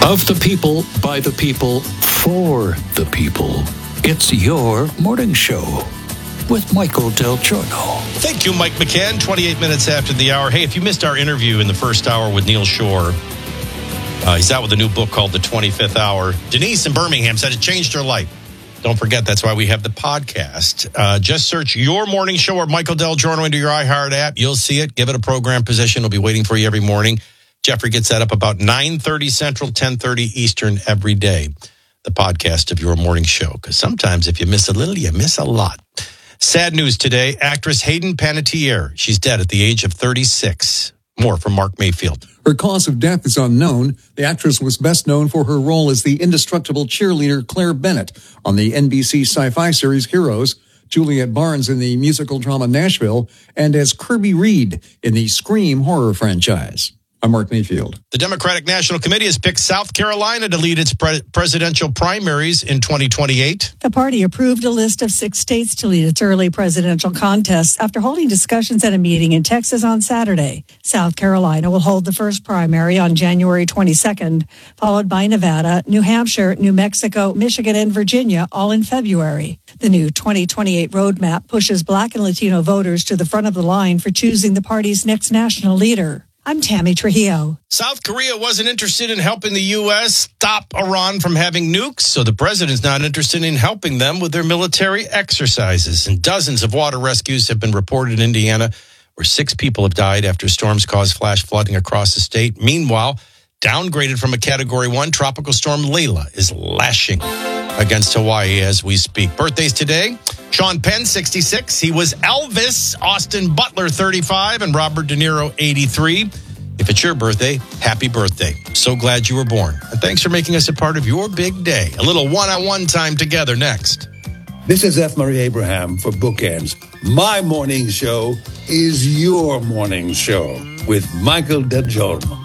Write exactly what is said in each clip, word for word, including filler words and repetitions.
Of the people, by the people, for the people. It's your morning show with Michael Del Giorno. Thank you, Mike McCann. twenty-eight minutes after the hour. Hey, if you missed our interview in the first hour with Neil Shore, uh, he's out with a new book called The twenty-fifth Hour. Denise in Birmingham said it changed her life. Don't forget, that's why we have the podcast. Uh, just search Your Morning Show or Michael Del Giorno into your iHeart app. You'll see it. Give it a program position. It'll be waiting for you every morning. Jeffrey gets that up about nine thirty Central, ten thirty Eastern every day. The podcast of Your Morning Show. Because sometimes if you miss a little, you miss a lot. Sad news today. Actress Hayden Panettiere. She's dead at the age of thirty-six. More from Mark Mayfield. Her cause of death is unknown. The actress was best known for her role as the indestructible cheerleader Claire Bennett on the N B C sci-fi series Heroes, Juliet Barnes in the musical drama Nashville, and as Kirby Reed in the Scream horror franchise. I'm Mark Mayfield. The Democratic National Committee has picked South Carolina to lead its pre- presidential primaries in twenty twenty-eight. The party approved a list of six states to lead its early presidential contests after holding discussions at a meeting in Texas on Saturday. South Carolina will hold the first primary on January twenty-second, followed by Nevada, New Hampshire, New Mexico, Michigan, and Virginia, all in February. The new twenty twenty-eight roadmap pushes Black and Latino voters to the front of the line for choosing the party's next national leader. I'm Tammy Trujillo. South Korea wasn't interested in helping the U S stop Iran from having nukes, so the president's not interested in helping them with their military exercises. And dozens of water rescues have been reported in Indiana, where six people have died after storms caused flash flooding across the state. Meanwhile, downgraded from a Category one, Tropical Storm Layla is lashing against Hawaii as we speak. Birthdays today. Sean Penn, sixty-six. He was Elvis. Austin Butler, thirty-five. And Robert De Niro, eighty-three. If it's your birthday, happy birthday. So glad you were born. And thanks for making us a part of your big day. A little one-on-one time together next. This is F. Murray Abraham for Bookends. My morning show is your morning show with Michael Del Giorno.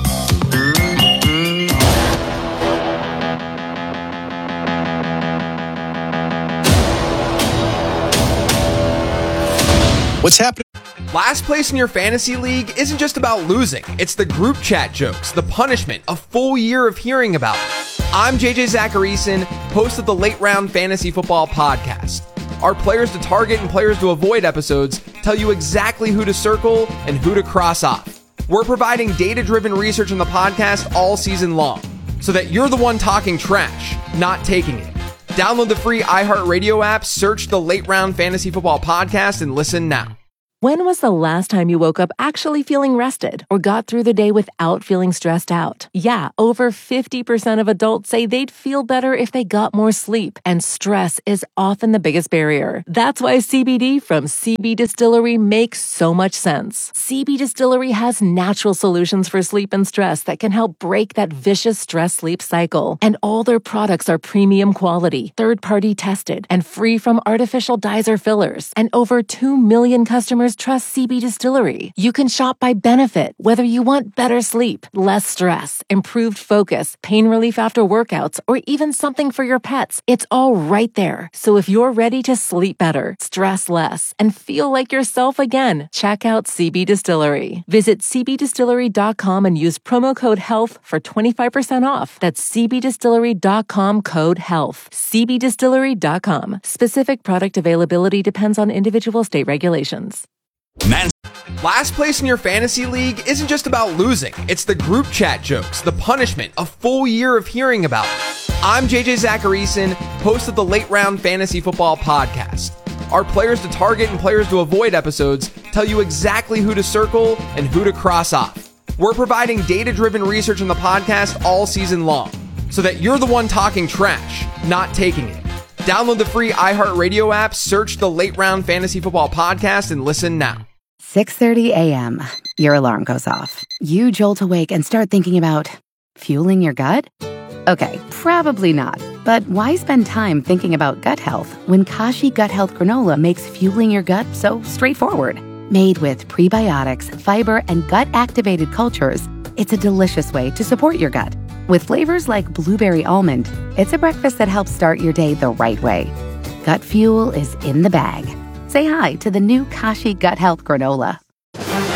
What's happening? Last place in your fantasy league isn't just about losing. It's the group chat jokes, the punishment, a full year of hearing about it. I'm J J Zacharyson, host of the Late Round Fantasy Football Podcast. Our players to target and players to avoid episodes tell you exactly who to circle and who to cross off. We're providing data-driven research on the podcast all season long, so that you're the one talking trash, not taking it. Download the free iHeartRadio app, search the Late Round Fantasy Football Podcast, and listen now. When was the last time you woke up actually feeling rested or got through the day without feeling stressed out? Yeah, over fifty percent of adults say they'd feel better if they got more sleep, and stress is often the biggest barrier. That's why C B D from C B Distillery makes so much sense. C B Distillery has natural solutions for sleep and stress that can help break that vicious stress-sleep cycle. And all their products are premium quality, third-party tested, and free from artificial dyes or fillers. And over two million customers trust C B Distillery. You can shop by benefit, whether you want better sleep, less stress, improved focus, pain relief after workouts, or even something for your pets. It's all right there. So if you're ready to sleep better, stress less, and feel like yourself again, check out C B Distillery. Visit c b distillery dot com and use promo code HEALTH for twenty-five percent off. That's c b distillery dot com code HEALTH. c b distillery dot com. Specific product availability depends on individual state regulations. Man. Last place in your fantasy league isn't just about losing. It's the group chat jokes, the punishment, a full year of hearing about it. I'm J J Zacharyson, host of the Late Round Fantasy Football Podcast. Our players to target and players to avoid episodes tell you exactly who to circle and who to cross off. We're providing data-driven research on the podcast all season long, so that you're the one talking trash, not taking it. Download the free iHeartRadio app, search the Late Round Fantasy Football Podcast, and listen now. six thirty a.m. Your alarm goes off. You jolt awake and start thinking about fueling your gut? Okay, probably not. But why spend time thinking about gut health when Kashi Gut Health Granola makes fueling your gut so straightforward? Made with prebiotics, fiber, and gut-activated cultures, it's a delicious way to support your gut. With flavors like blueberry almond, it's a breakfast that helps start your day the right way. Gut fuel is in the bag. Say hi to the new Kashi Gut Health Granola.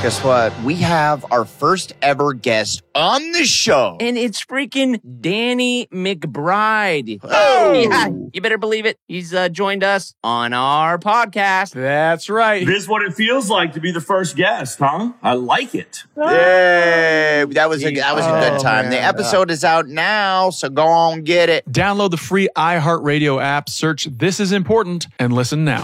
Guess what? We have our first ever guest on the show. And it's freaking Danny McBride. Oh! Yeah, you better believe it. He's uh, joined us on our podcast. That's right. This is what it feels like to be the first guest, huh? I like it. Yay! That was a, that was a good time. Oh, the man. episode is out now, so go on, get it. Download the free iHeartRadio app, search This Is Important, and listen now.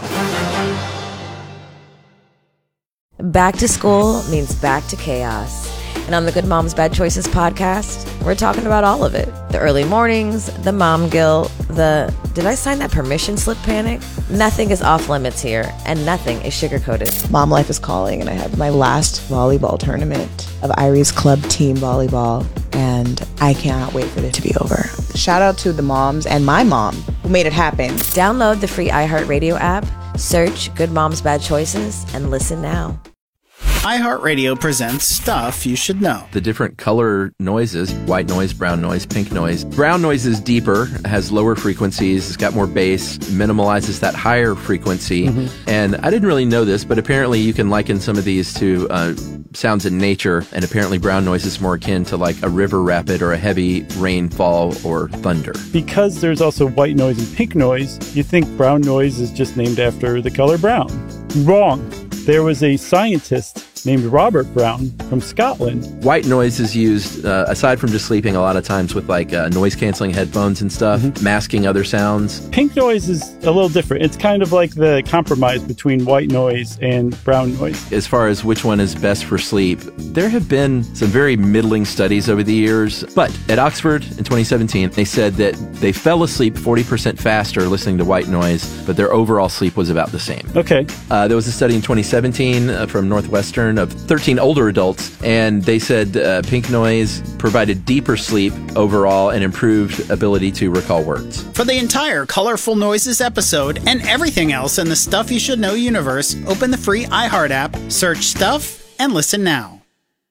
Back to school means back to chaos. And on the Good Moms Bad Choices podcast, we're talking about all of it. The early mornings, the mom guilt, the did I sign that permission slip panic? Nothing is off limits here, and nothing is sugar-coated. Mom life is calling, and I had my last volleyball tournament of Irie's club team volleyball, and I cannot wait for it to be over. Shout out to the moms and my mom who made it happen. Download the free iHeartRadio app, search Good Moms Bad Choices, and listen now. iHeartRadio presents Stuff You Should Know. The different color noises, white noise, brown noise, pink noise. Brown noise is deeper, has lower frequencies, it's got more bass, minimalizes that higher frequency. Mm-hmm. And I didn't really know this, but apparently you can liken some of these to uh, sounds in nature, and apparently brown noise is more akin to like a river rapid or a heavy rainfall or thunder. Because there's also white noise and pink noise, you think brown noise is just named after the color brown. Wrong. There was a scientist named Robert Brown from Scotland. White noise is used, uh, aside from just sleeping, a lot of times with like uh, noise-canceling headphones and stuff, mm-hmm. masking other sounds. Pink noise is a little different. It's kind of like the compromise between white noise and brown noise. As far as which one is best for sleep, there have been some very middling studies over the years, but at Oxford in twenty seventeen, they said that they fell asleep forty percent faster listening to white noise, but their overall sleep was about the same. Okay. Uh, there was a study in twenty seventeen uh, from Northwestern of thirteen older adults, and they said uh, pink noise provided deeper sleep overall and improved ability to recall words. For the entire Colorful Noises episode and everything else in the Stuff You Should Know universe, open the free iHeart app, search Stuff, and listen now.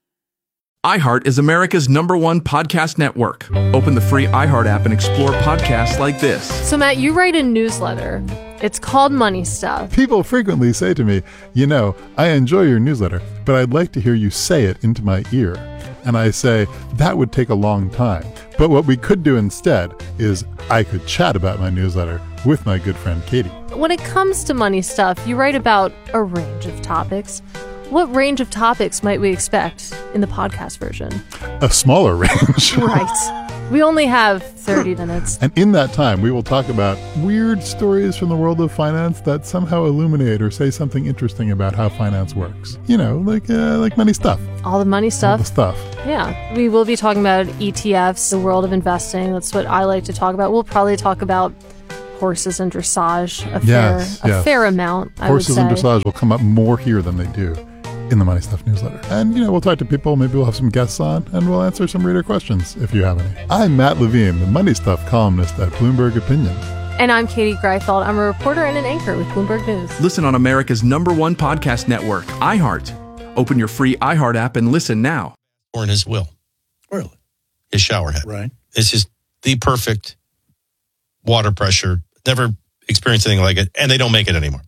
iHeart is America's number one podcast network. Open the free iHeart app and explore podcasts like this. So, Matt, you write a newsletter. It's called Money Stuff. People frequently say to me, you know, I enjoy your newsletter, but I'd like to hear you say it into my ear. And I say, that would take a long time. But what we could do instead is I could chat about my newsletter with my good friend Katie. When it comes to money stuff, you write about a range of topics. What range of topics might we expect in the podcast version? A smaller range. Right. We only have thirty minutes. And in that time, we will talk about weird stories from the world of finance that somehow illuminate or say something interesting about how finance works. You know, like uh, like money stuff. All the money stuff. All the stuff. Yeah. We will be talking about E T Fs, the world of investing. That's what I like to talk about. We'll probably talk about horses and dressage a yes, fair, yes. a fair amount, I Horses would and say. dressage will come up more here than they do in the Money Stuff newsletter. And, you know, we'll talk to people, maybe we'll have some guests on, and we'll answer some reader questions if you have any. I'm Matt Levine, the Money Stuff columnist at Bloomberg Opinion. And I'm Katie Greifeld. I'm a reporter and an anchor with Bloomberg News. Listen on America's number one podcast network, iHeart. Open your free iHeart app and listen now. Or in his will. Really? His shower head. Right. It's just the perfect water pressure. Never experienced anything like it, and they don't make it anymore.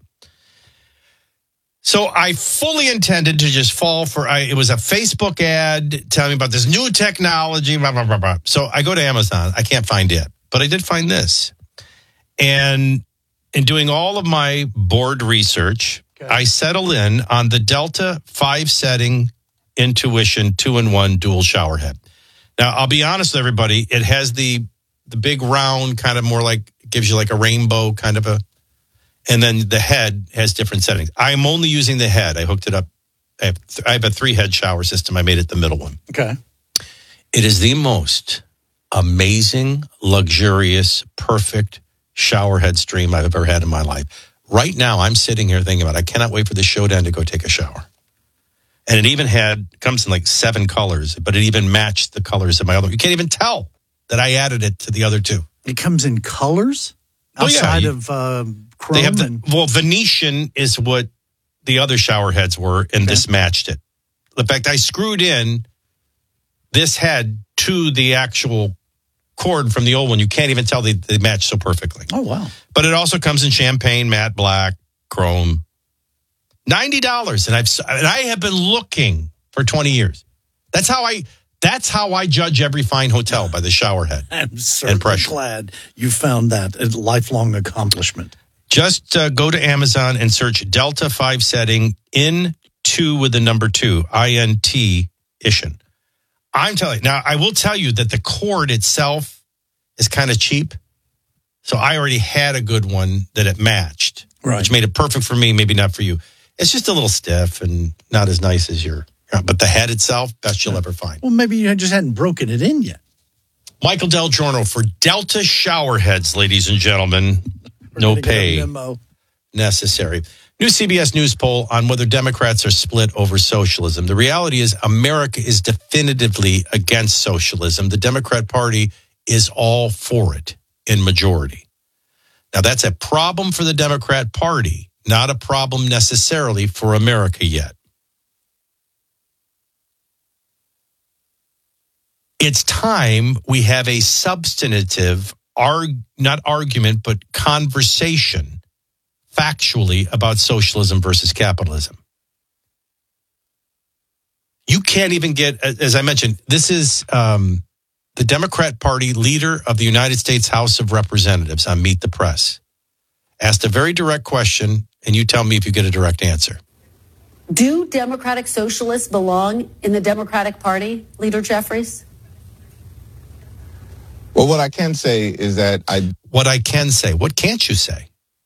So I fully intended to just fall for, I, it was a Facebook ad telling me about this new technology, blah, blah, blah, blah. So I go to Amazon. I can't find it, but I did find this. And in doing all of my board research, okay. I settle in on the Delta five setting Intuition two-in-one dual shower head. Now, I'll be honest with everybody. It has the the big round kind of more like, gives you like a rainbow kind of a, and then the head has different settings. I'm only using the head. I hooked it up. I have, th- I have a three-head shower system. I made it the middle one. Okay. It is the most amazing, luxurious, perfect shower head stream I've ever had in my life. Right now, I'm sitting here thinking about it. I cannot wait for the show to end to go take a shower. And it even had, comes in like seven colors, but it even matched the colors of my other. You can't even tell that I added it to the other two. It comes in colors? Oh, outside yeah. of uh, chrome? They have the, and- well, Venetian is what the other shower heads were, and okay. This matched it. In fact, I screwed in this head to the actual cord from the old one. You can't even tell they, they match so perfectly. Oh, wow. But it also comes in champagne, matte black, chrome. ninety dollars. And I've and I have been looking for twenty years. That's how I that's how I judge every fine hotel, by the shower head. I'm certainly glad you found that a lifelong accomplishment. Just uh, go to Amazon and search Delta five setting in two with the number two, I N T, Ishin. I'm telling you. Now, I will tell you that the cord itself is kind of cheap. So I already had a good one that it matched, right, which made it perfect for me, maybe not for you. It's just a little stiff and not as nice as your, but the head itself, best you'll ever find. Well, maybe you just hadn't broken it in yet. Michael Del Giorno for Delta shower heads, ladies and gentlemen. No pay necessary. New C B S News poll on whether Democrats are split over socialism. The reality is America is definitively against socialism. The Democrat Party is all for it in majority. Now, that's a problem for the Democrat Party, not a problem necessarily for America yet. It's time we have a substantive, arg- not argument, but conversation factually about socialism versus capitalism. You can't even get, as I mentioned, this is um, the Democrat Party leader of the United States House of Representatives on Meet the Press. Asked a very direct question, and you tell me if you get a direct answer. Do Democratic Socialists belong in the Democratic Party, Leader Jeffries? Well, what I can say is that I... What I can say. What can't you say?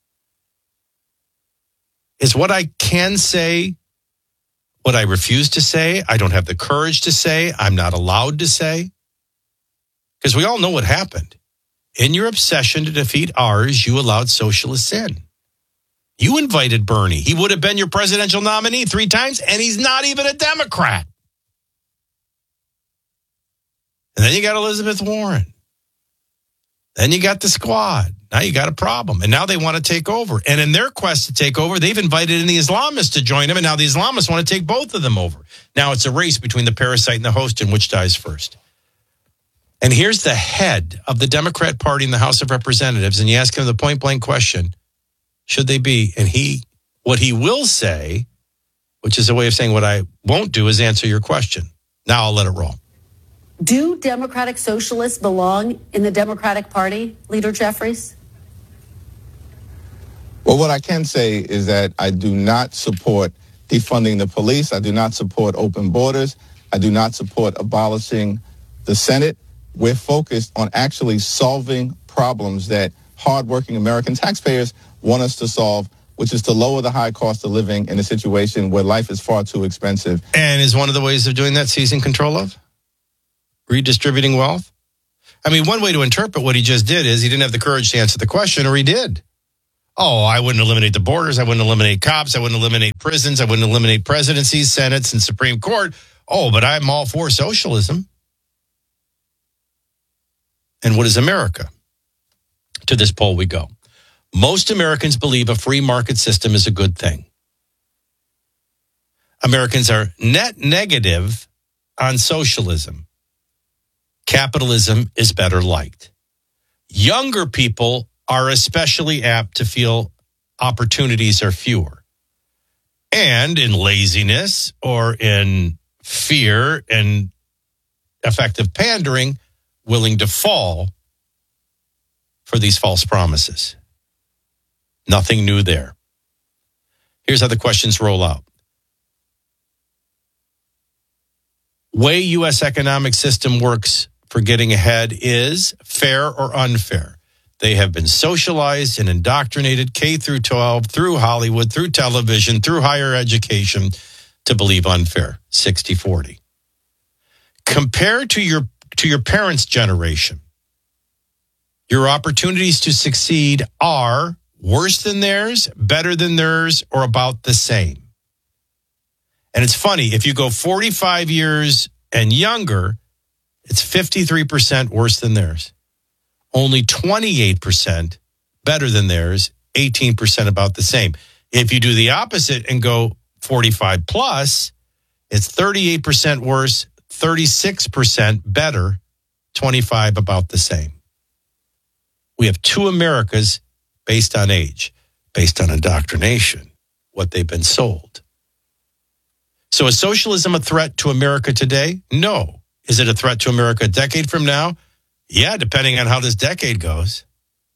Is what I can say what I refuse to say, I don't have the courage to say, I'm not allowed to say? Because we all know what happened. In your obsession to defeat ours, you allowed socialists in. You invited Bernie. He would have been your presidential nominee three times, and he's not even a Democrat. And then you got Elizabeth Warren. Then you got the squad. Now you got a problem. And now they want to take over. And in their quest to take over, they've invited in the Islamists to join them. And now the Islamists want to take both of them over. Now it's a race between the parasite and the host, and which dies first. And here's the head of the Democrat Party in the House of Representatives. And you ask him the point blank question, should they be? And he, what he will say, which is a way of saying what I won't do, is answer your question. Now I'll let it roll. Do Democratic Socialists belong in the Democratic Party, Leader Jeffries? Well, what I can say is that I do not support defunding the police. I do not support open borders. I do not support abolishing the Senate. We're focused on actually solving problems that hardworking American taxpayers want us to solve, which is to lower the high cost of living in a situation where life is far too expensive. And is one of the ways of doing that seizing control of? Redistributing wealth? I mean, one way to interpret what he just did is he didn't have the courage to answer the question, or he did. Oh, I wouldn't eliminate the borders. I wouldn't eliminate cops. I wouldn't eliminate prisons. I wouldn't eliminate presidencies, senates, and Supreme Court. Oh, but I'm all for socialism. And what is America? To this poll we go. Most Americans believe a free market system is a good thing. Americans are net negative on socialism. Capitalism is better liked. Younger people are especially apt to feel opportunities are fewer. And in laziness or in fear and effective pandering, willing to fall for these false promises. Nothing new there. Here's how the questions roll out. Way U S economic system works for getting ahead is fair or unfair. They have been socialized and indoctrinated K through twelve, through Hollywood, through television, through higher education to believe unfair, sixty forty. Compared to your to your parents' generation, your opportunities to succeed are worse than theirs, better than theirs, or about the same. And it's funny, if you go forty-five years and younger, it's fifty-three percent worse than theirs. Only twenty-eight percent better than theirs, eighteen percent about the same. If you do the opposite and go forty-five plus, it's thirty-eight percent worse, thirty-six percent better, twenty-five about the same. We have two Americas based on age, based on indoctrination. what they've been sold. So is socialism a threat to America today? No. Is it a threat to America a decade from now? Yeah, depending on how this decade goes.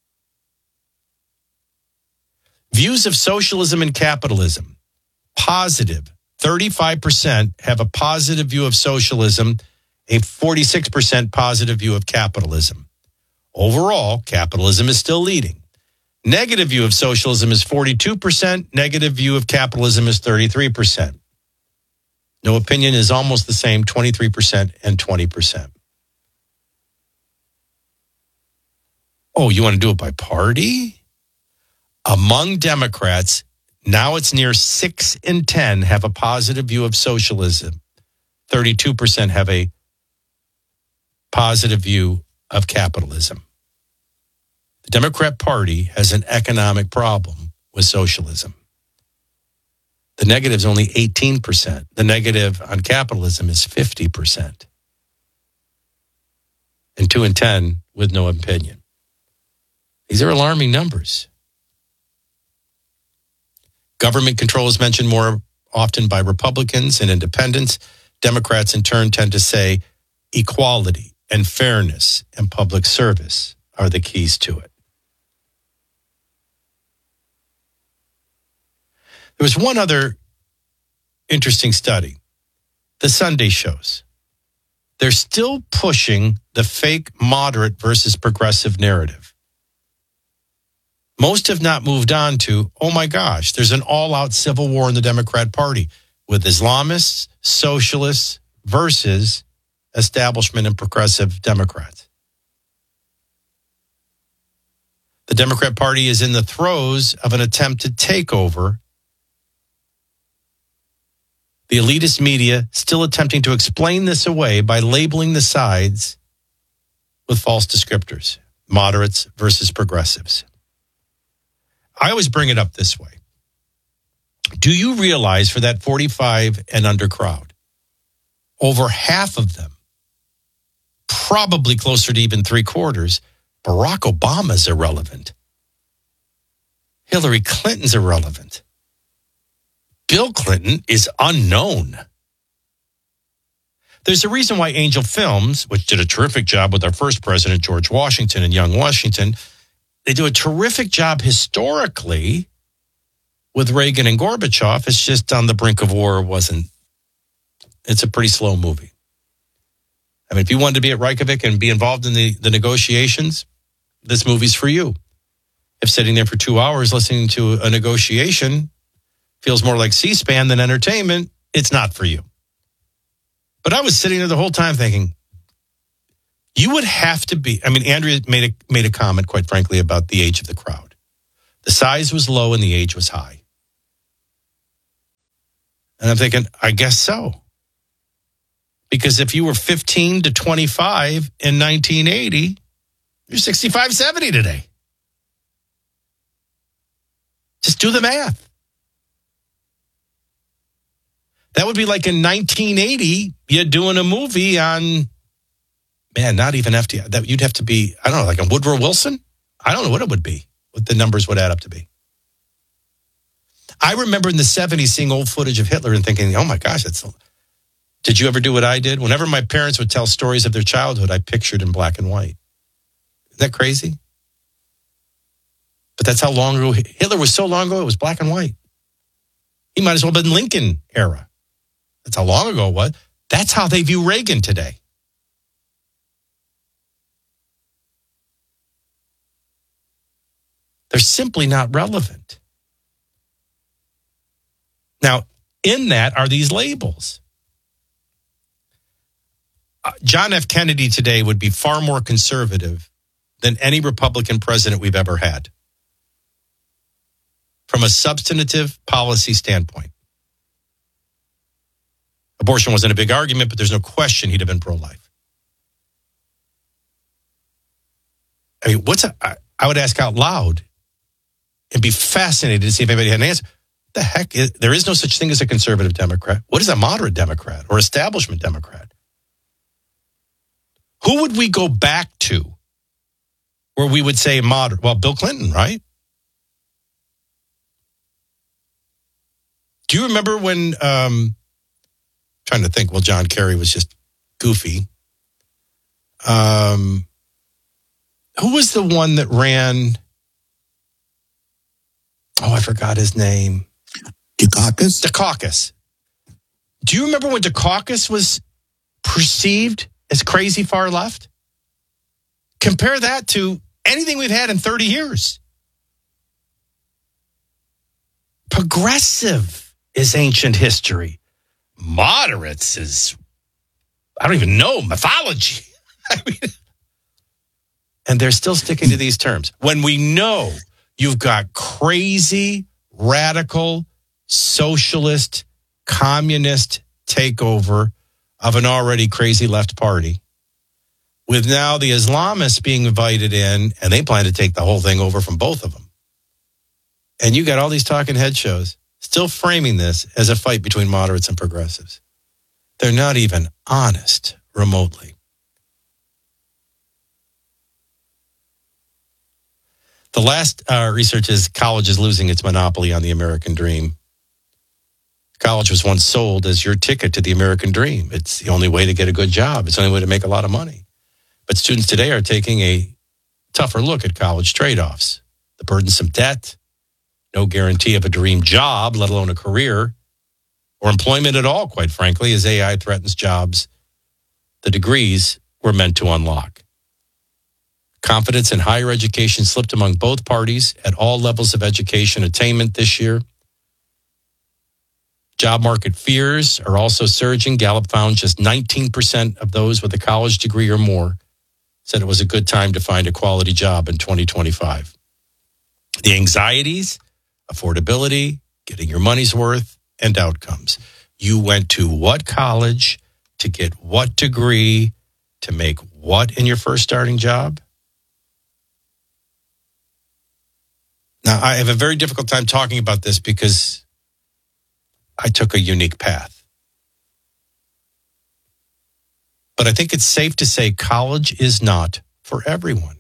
Views of socialism and capitalism. Positive. thirty-five percent have a positive view of socialism, a forty-six percent positive view of capitalism. Overall, capitalism is still leading. Negative view of socialism is forty-two percent. Negative view of capitalism is thirty-three percent. No opinion is almost the same, twenty-three percent and twenty percent. Oh, you want to do it by party? Among Democrats, now it's near six in ten have a positive view of socialism. thirty-two percent have a positive view of capitalism. The Democrat Party has an economic problem with socialism. The negative is only eighteen percent. The negative on capitalism is fifty percent. And two in ten with no opinion. These are alarming numbers. Government control is mentioned more often by Republicans and independents. Democrats, in turn, tend to say equality and fairness and public service are the keys to it. There was one other interesting study, the Sunday shows. They're still pushing the fake moderate versus progressive narrative. Most have not moved on to, oh my gosh, there's an all-out civil war in the Democrat Party with Islamists, socialists versus establishment and progressive Democrats. The Democrat Party is in the throes of an attempted takeover. The elitist media still attempting to explain this away by labeling the sides with false descriptors, moderates versus progressives. I always bring it up this way. Do you realize for that forty-five and under crowd, over half of them, probably closer to even three quarters, Barack Obama's irrelevant. Hillary Clinton's irrelevant. Bill Clinton is unknown. There's a reason why Angel Films, which did a terrific job with our first president, George Washington and young Washington, they do a terrific job historically with Reagan and Gorbachev. It's just on the brink of war. Wasn't. It's a pretty slow movie. I mean, if you wanted to be at Reykjavik and be involved in the, the negotiations, this movie's for you. If sitting there for two hours listening to a negotiation feels more like C-SPAN than entertainment, it's not for you. But I was sitting there the whole time thinking, you would have to be, I mean, Andrea made a, made a comment, quite frankly, about the age of the crowd. The size was low and the age was high. And I'm thinking, I guess so. Because if you were fifteen to twenty-five in nineteen eighty, you're sixty-five, seventy today. Just do the math. That would be like in nineteen eighty, you're doing a movie on, man, not even F D R. That you'd have to be, I don't know, like a Woodrow Wilson? I don't know what it would be, what the numbers would add up to be. I remember in the seventies seeing old footage of Hitler and thinking, oh my gosh, that's... Did you ever do what I did? Whenever my parents would tell stories of their childhood, I pictured in black and white. Isn't that crazy? But that's how long ago, Hitler was so long ago, it was black and white. He might as well have been Lincoln era. That's how long ago it was. That's how they view Reagan today. They're simply not relevant. Now, in that are these labels. Uh, John F. Kennedy today would be far more conservative than any Republican president we've ever had, from a substantive policy standpoint. Abortion wasn't a big argument, but there's no question he'd have been pro-life. I mean, what's a, I, I would ask out loud and be fascinated to see if anybody had an answer. What the heck? Is, there is no such thing as a conservative Democrat. What is a moderate Democrat or establishment Democrat? Who would we go back to where we would say moderate? Well, Bill Clinton, right? Do you remember when, um, trying to think, well, John Kerry was just goofy. Um, who was the one that ran? Oh, I forgot his name. Dukakis? Dukakis. Do you remember when Dukakis was perceived as crazy far left? Compare that to anything we've had in thirty years. Progressive is ancient history. Moderates is, I don't even know, mythology. I mean, and they're still sticking to these terms. When we know you've got crazy, radical, socialist, communist takeover of an already crazy left party, with now the Islamists being invited in, and they plan to take the whole thing over from both of them. And you got all these talking head shows still framing this as a fight between moderates and progressives. They're not even honest remotely. The last uh, research is college is losing its monopoly on the American dream. College was once sold as your ticket to the American dream. It's the only way to get a good job. It's the only way to make a lot of money. But students today are taking a tougher look at college trade-offs. The burdensome debt, no guarantee of a dream job, let alone a career, or employment at all, quite frankly, as A I threatens jobs the degrees were meant to unlock. Confidence in higher education slipped among both parties at all levels of education attainment this year. Job market fears are also surging. Gallup found just nineteen percent of those with a college degree or more said it was a good time to find a quality job in twenty twenty-five. The anxieties, affordability, getting your money's worth, and outcomes. You went to what college to get what degree to make what in your first starting job? Now, I have a very difficult time talking about this because I took a unique path. But I think it's safe to say college is not for everyone.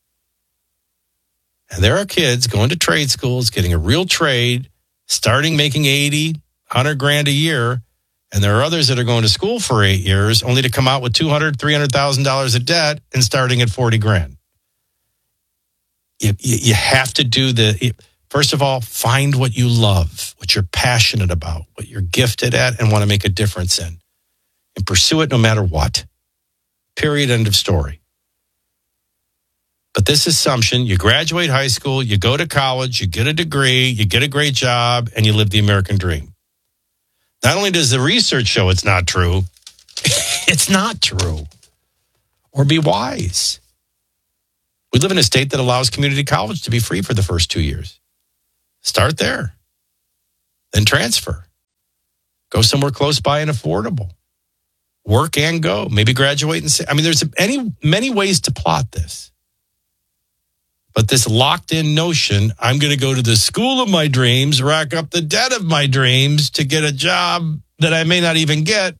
And there are kids going to trade schools, getting a real trade, starting making eighty, one hundred grand a year. And there are others that are going to school for eight years only to come out with two hundred thousand dollars, three hundred thousand dollars of debt and starting at forty grand. You, you, you have to do the, first of all, find what you love, what you're passionate about, what you're gifted at and want to make a difference in. And pursue it no matter what. Period, end of story. But this assumption, you graduate high school, you go to college, you get a degree, you get a great job, and you live the American dream. Not only does the research show it's not true, it's not true. Or be wise. We live in a state that allows community college to be free for the first two years. Start there. Then transfer. Go somewhere close by and affordable. Work and go. Maybe graduate and say, I mean, there's any many ways to plot this. But this locked-in notion, I'm going to go to the school of my dreams, rack up the debt of my dreams to get a job that I may not even get,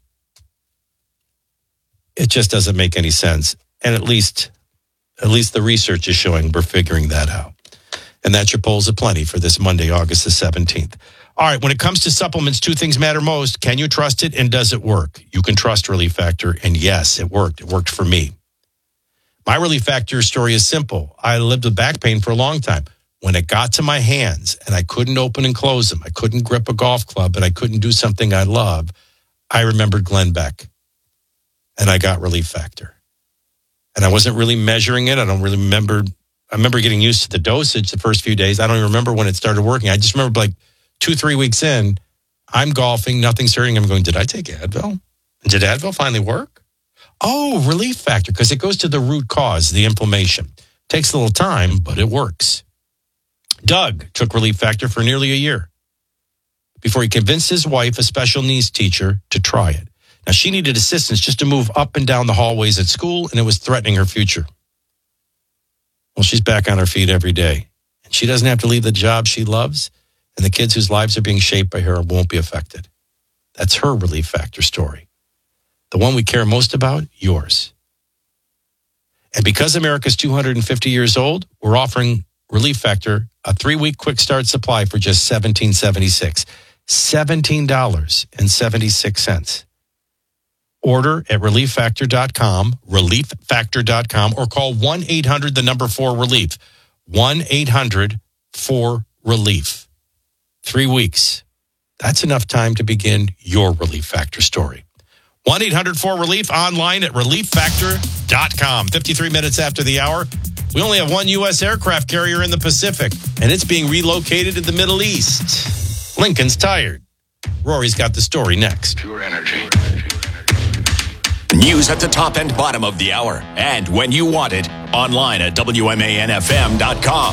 it just doesn't make any sense. And at least, at least the research is showing we're figuring that out. And that's your polls aplenty for this Monday, August the seventeenth. All right, when it comes to supplements, two things matter most. Can you trust it and does it work? You can trust Relief Factor, and yes, it worked. It worked for me. My Relief Factor story is simple. I lived with back pain for a long time. When it got to my hands and I couldn't open and close them, I couldn't grip a golf club, and I couldn't do something I love, I remembered Glenn Beck, and I got Relief Factor. And I wasn't really measuring it. I don't really remember. I remember getting used to the dosage the first few days. I don't even remember when it started working. I just remember like two, three weeks in, I'm golfing, nothing's hurting. I'm going, did I take Advil? Did Advil finally work? Oh, Relief Factor, because it goes to the root cause, the inflammation. Takes a little time, but it works. Doug took Relief Factor for nearly a year before he convinced his wife, a special needs teacher, to try it. Now, she needed assistance just to move up and down the hallways at school, and it was threatening her future. Well, she's back on her feet every day, and she doesn't have to leave the job she loves, and the kids whose lives are being shaped by her won't be affected. That's her Relief Factor story. The one we care most about, yours. And because America's two hundred fifty years old, we're offering Relief Factor a three-week quick start supply for just seventeen seventy-six. seventeen dollars and seventy-six cents. Order at relief factor dot com, relief factor dot com, or call one eight hundred, the number four relief. one eight hundred four relief. Three weeks. That's enough time to begin your Relief Factor story. one eight hundred four relief, online at relief factor dot com. fifty-three minutes after the hour. We only have one U S aircraft carrier in the Pacific, and it's being relocated to the Middle East. Lincoln's tired. Rory's got the story next. Pure energy. News at the top and bottom of the hour, and when you want it, online at W M A N F M dot com.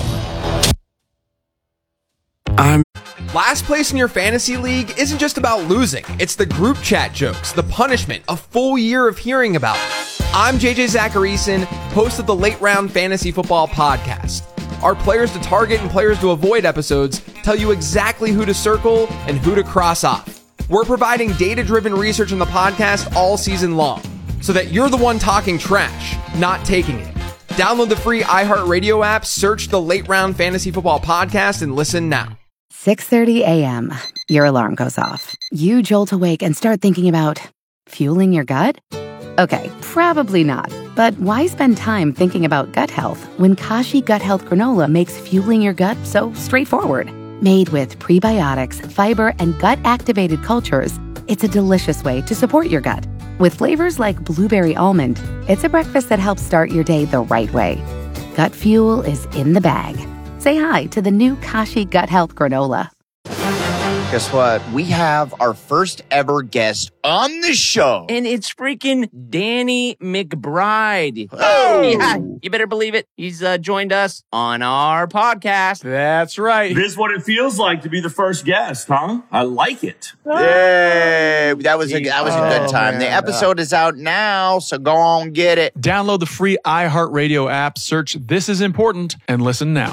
I'm Last place in your fantasy league isn't just about losing. It's the group chat jokes, the punishment, a full year of hearing about it. I'm J J Zacharyson, host of the Late Round Fantasy Football Podcast. Our players to target and players to avoid episodes tell you exactly who to circle and who to cross off. We're providing data-driven research in the podcast all season long, so that you're the one talking trash, not taking it. Download the free iHeartRadio app, search the Late Round Fantasy Football Podcast, and listen now. six thirty a.m. Your alarm goes off. You jolt awake and start thinking about fueling your gut? Okay, probably not. But why spend time thinking about gut health when Kashi Gut Health Granola makes fueling your gut so straightforward? Made with prebiotics, fiber, and gut-activated cultures, it's a delicious way to support your gut. With flavors like blueberry almond, it's a breakfast that helps start your day the right way. Gut fuel is in the bag. Say hi to the new Kashi Gut Health Granola. Guess what? We have our first ever guest on the show. And it's freaking Danny McBride. Oh! Yeah, you better believe it. He's uh, joined us on our podcast. That's right. This is what it feels like to be the first guest, huh? I like it. Yay! That was a that was a good Oh, time. man. The episode is out now, so go on get it. Download the free iHeartRadio app, search This Is Important, and listen now.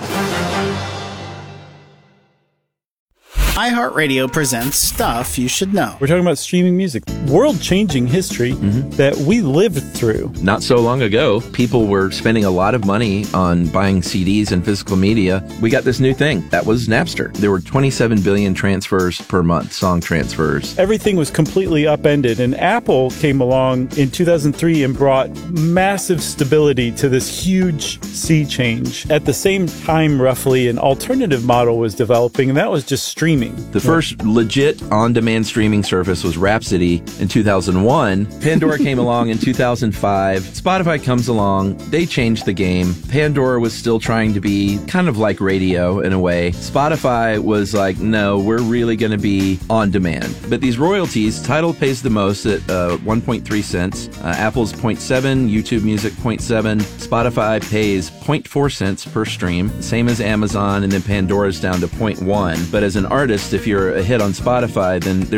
iHeartRadio presents Stuff You Should Know. We're talking about streaming music, world-changing history that we lived through. Not so long ago, people were spending a lot of money on buying C Ds and physical media. We got this new thing. That was Napster. There were twenty-seven billion transfers per month, song transfers. Everything was completely upended, and Apple came along in two thousand three and brought massive stability to this huge sea change. At the same time, roughly, an alternative model was developing, and that was just streaming. The first legit on-demand streaming service was Rhapsody in two thousand one. Pandora came along in two thousand five. Spotify comes along. They changed the game. Pandora was still trying to be kind of like radio in a way. Spotify was like, no, we're really going to be on demand. But these royalties, Tidal pays the most at uh, one point three cents. Uh, Apple's zero point seven, YouTube Music zero point seven. Spotify pays zero point four cents per stream, same as Amazon, and then Pandora's down to zero point one. But as an artist, if you're a hit on Spotify, then